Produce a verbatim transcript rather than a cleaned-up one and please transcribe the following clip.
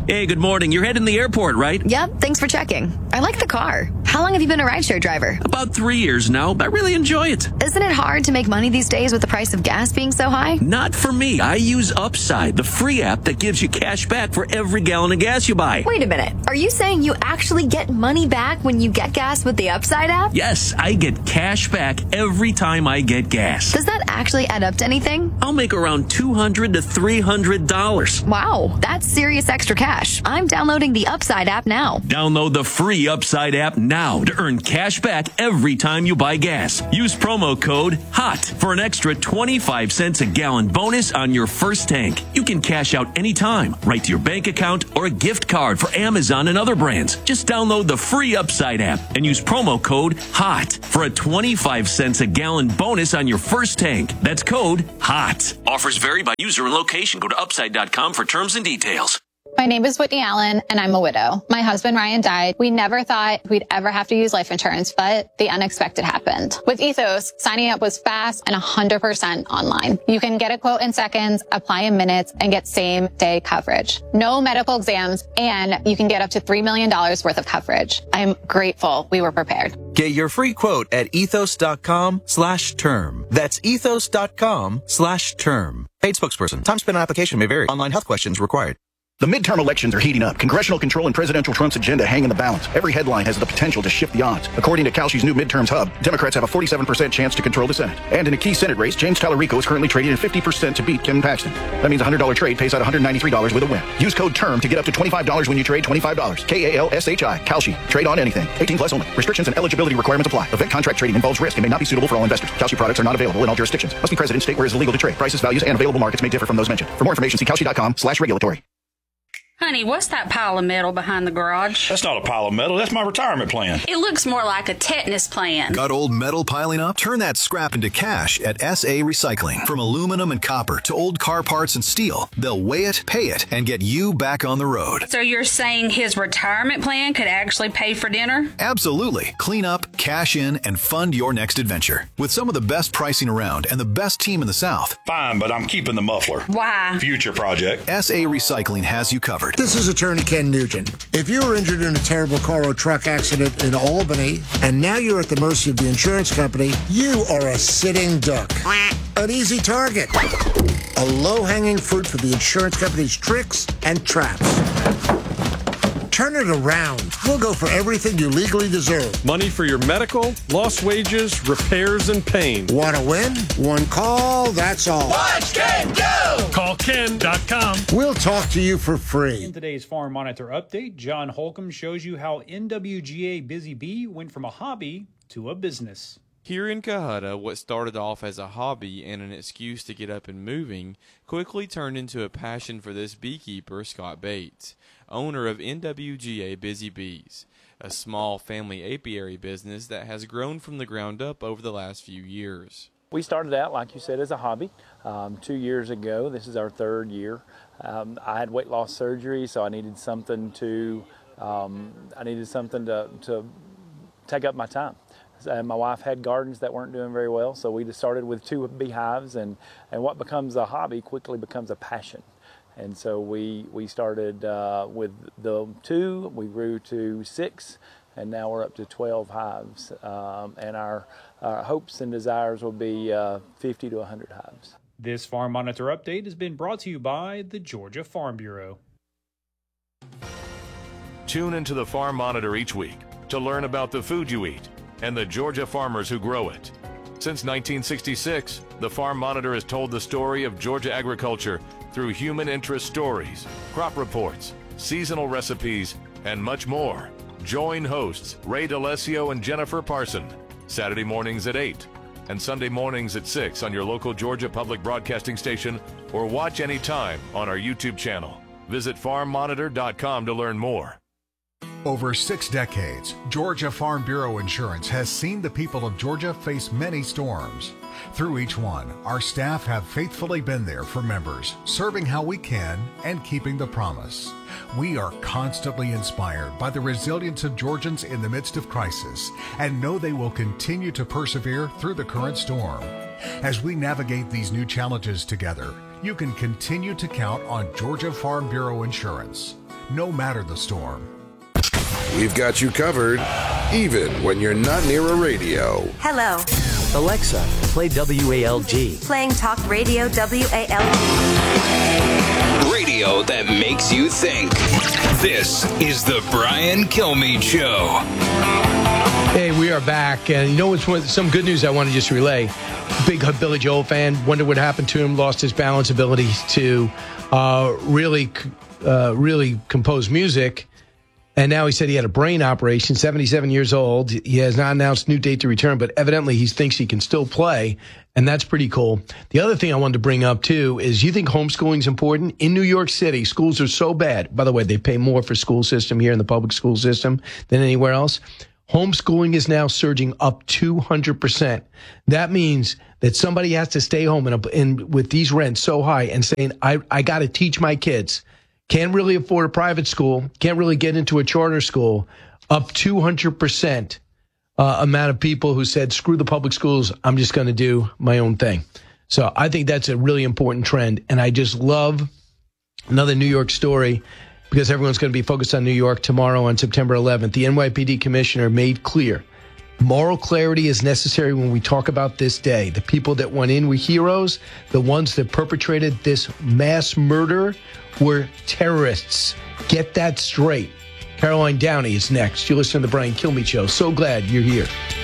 Hey, good morning. You're heading to the airport, right? Yep, thanks for checking. I like the car. How long have you been a rideshare driver? About three years now, but I really enjoy it. Isn't it hard to make money these days with the price of gas being so high? Not for me. I use Upside, the free app that gives you cash back for every gallon of gas you buy. Wait a minute. Are you saying you actually get money back when you get gas with the Upside app? Yes, I get cash back every time I get gas. Does that actually add up to anything? I'll make around two hundred to three hundred dollars. Wow, that's serious extra cash. I'm downloading the Upside app now. Download the free Upside app now to earn cash back every time you buy gas. Use promo code HOT for an extra twenty-five cents a gallon bonus on your first tank. You can cash out anytime, right to your bank account or a gift card for Amazon and other brands. Just download the free Upside app and use promo code HOT for a twenty-five cents a gallon bonus on your first tank. That's code HOT. Offers vary by user and location. Go to upside dot com for terms and details. My name is Whitney Allen, and I'm a widow. My husband, Ryan, died. We never thought we'd ever have to use life insurance, but the unexpected happened. With Ethos, signing up was fast and one hundred percent online. You can get a quote in seconds, apply in minutes, and get same-day coverage. No medical exams, and you can get up to three million dollars worth of coverage. I'm grateful we were prepared. Get your free quote at ethos.com slash term. That's ethos.com slash term. Paid spokesperson. Time spent on application may vary. Online health questions required. The midterm elections are heating up. Congressional control and presidential Trump's agenda hang in the balance. Every headline has the potential to shift the odds. According to Kalshi's new midterms hub, Democrats have a forty-seven percent chance to control the Senate. And in a key Senate race, James Tallarico is currently trading at fifty percent to beat Kevin Paxton. That means a one hundred dollars trade pays out one hundred ninety-three dollars with a win. Use code TERM to get up to twenty-five dollars when you trade twenty-five dollars. K A L S H I. Kalshi. Trade on anything. eighteen plus only. Restrictions and eligibility requirements apply. Event contract trading involves risk and may not be suitable for all investors. Kalshi products are not available in all jurisdictions. Must be present in state where it is illegal to trade. Prices, values, and available markets may differ from those mentioned. For more information, see kalshi.com slash regulatory. Honey, what's that pile of metal behind the garage? That's not a pile of metal. That's my retirement plan. It looks more like a tetanus plan. Got old metal piling up? Turn that scrap into cash at S A Recycling. From aluminum and copper to old car parts and steel, they'll weigh it, pay it, and get you back on the road. So you're saying his retirement plan could actually pay for dinner? Absolutely. Clean up, cash in, and fund your next adventure. With some of the best pricing around and the best team in the South. Fine, but I'm keeping the muffler. Why? Future project. S A Recycling has you covered. This is Attorney Ken Nugent. If you were injured in a terrible car or truck accident in Albany, and now you're at the mercy of the insurance company, you are a sitting duck. An easy target. A low-hanging fruit for the insurance company's tricks and traps. Turn it around. We'll go for everything you legally deserve. Money for your medical, lost wages, repairs, and pain. Want to win? One call, that's all. Watch Ken go! Call Ken dot com. We'll talk to you for free. In today's Farm Monitor update, John Holcomb shows you how N W G A Busy Bee went from a hobby to a business. Here in Cohutta, what started off as a hobby and an excuse to get up and moving quickly turned into a passion for this beekeeper, Scott Bates, owner of N W G A Busy Bees, a small family apiary business that has grown from the ground up over the last few years. We started out, like you said, as a hobby um, two years ago. This is our third year. Um, I had weight loss surgery, so I needed something to um, I needed something to, to take up my time. Uh, my wife had gardens that weren't doing very well, so we just started with two beehives, and, and what becomes a hobby quickly becomes a passion. And so we, we started uh, with the two, we grew to six, and now we're up to twelve hives. Um, and our, our hopes and desires will be uh, fifty to one hundred hives. This Farm Monitor update has been brought to you by the Georgia Farm Bureau. Tune into the Farm Monitor each week to learn about the food you eat and the Georgia farmers who grow it. Since nineteen sixty-six, the Farm Monitor has told the story of Georgia agriculture through human interest stories, crop reports, seasonal recipes, and much more. Join hosts Ray DeLesio and Jennifer Parson, Saturday mornings at eight and Sunday mornings at six on your local Georgia Public Broadcasting station, or watch anytime on our YouTube channel. Visit farm monitor dot com to learn more. Over six decades, Georgia Farm Bureau Insurance has seen the people of Georgia face many storms. Through each one, our staff have faithfully been there for members, serving how we can and keeping the promise. We are constantly inspired by the resilience of Georgians in the midst of crisis and know they will continue to persevere through the current storm. As we navigate these new challenges together, you can continue to count on Georgia Farm Bureau Insurance. no matter the storm. We've got you covered, even when you're not near a radio. Hello. Alexa, play W A L G. Playing talk radio W A L G. Radio that makes you think. This is the Brian Kilmeade Show. Hey, we are back, and you know what's some good news I want to just relay. Big Billy Joel fan, wonder what happened to him, lost his balance ability to uh, really, uh, really compose music. And now he said he had a brain operation, seventy-seven years old. He has not announced new date to return, but evidently he thinks he can still play, and that's pretty cool. The other thing I wanted to bring up, too, is you think homeschooling is important? In New York City, schools are so bad. By the way, they pay more for school system here in the public school system than anywhere else. Homeschooling is now surging up two hundred percent. That means that somebody has to stay home and, and with these rents so high and saying, I, I got to teach my kids. Can't really afford a private school, can't really get into a charter school, up two hundred percent uh, amount of people who said, screw the public schools, I'm just going to do my own thing. So I think that's a really important trend. And I just love another New York story because everyone's going to be focused on New York tomorrow on September eleventh. The N Y P D commissioner made clear moral clarity is necessary when we talk about this day. The people that went in were heroes. The ones that perpetrated this mass murder were terrorists. Get that straight. Caroline Downey is next. You listen to the Brian Kilmeade Show. So glad you're here.